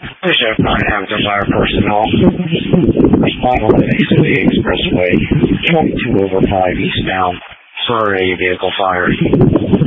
Bishop Hampton Fire personnel respond on the Eastway Expressway, 22 over 5 eastbound for a vehicle fire.